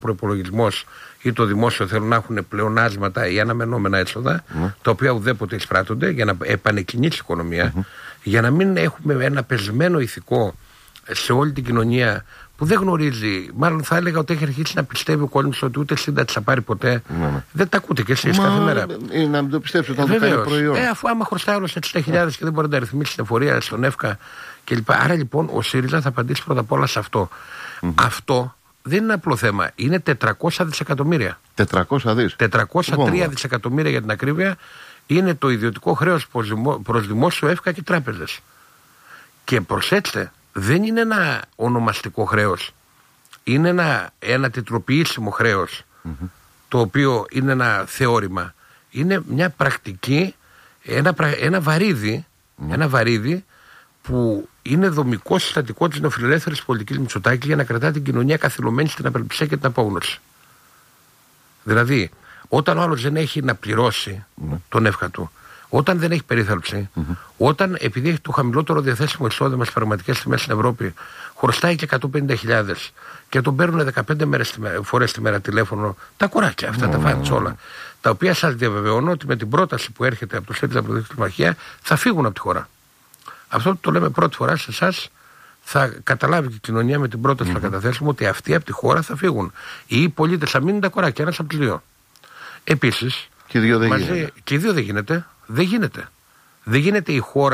προϋπολογισμός ή το δημόσιο θέλουν να έχουν πλεονάσματα ή αναμενόμενα έσοδα, τα οποία ουδέποτε εισπράττονται για να επανεκκινήσει η οικονομία, για να μην έχουμε ένα πεσμένο ηθικό σε όλη την κοινωνία που δεν γνωρίζει. Μάλλον θα έλεγα ότι έχει αρχίσει να πιστεύει ο κόσμος ότι ούτε σύνταξη θα πάρει ποτέ. Δεν τα ακούτε κι εσείς κάθε μέρα. Να μην το πιστέψω όταν το κάνει προϊόν. Αφού άμα χρωστάει όλος 60.000 και δεν μπορεί να τα ρυθμίσει στην εφορία, στον ΕΦΚΑ κλπ. Άρα λοιπόν ο ΣΥΡΙΖΑ θα απαντήσει πρώτα απ' όλα σε αυτό. Αυτό δεν είναι απλό θέμα. Είναι 400 δισεκατομμύρια. 400 δις. 403 δισεκατομμύρια για την ακρίβεια είναι το ιδιωτικό χρέος προς δημόσιο, ΕΦΚΑ και τράπεζες. Και προσέξτε, δεν είναι ένα ονομαστικό χρέος. Είναι ένα τετροποιήσιμο χρέος, το οποίο είναι ένα θεώρημα. Είναι μια πρακτική, ένα βαρύδι που είναι δομικό συστατικό της νεοφιλελεύθερης πολιτικής Μητσοτάκη για να κρατά την κοινωνία καθυλωμένη στην απελπισία και την απόγνωση. Δηλαδή, όταν ο άλλος δεν έχει να πληρώσει τον εύκα του, όταν δεν έχει περίθαλψη, όταν επειδή έχει το χαμηλότερο διαθέσιμο εισόδημα στις πραγματικές τιμές στην Ευρώπη, χρωστάει και 150.000 και τον παίρνουν 15 φορές τη μέρα τηλέφωνο, τα κοράκια αυτά, τα φάνης όλα. Τα οποία σας διαβεβαιώνω ότι με την πρόταση που έρχεται από το ΣΥΡΙΖΑ Προοδευτική Συμμαχία θα φύγουν από τη χώρα. Αυτό το λέμε πρώτη φορά σε εσάς. Θα καταλάβει και η κοινωνία με την πρόταση που θα καταθέσουμε ότι αυτοί από τη χώρα θα φύγουν. Οι πολίτες θα μείνουν τα κοράκια, ένας από τους δύο. Επίσης, και οι δύο δεν γίνεται. Δεν γίνεται η χώρα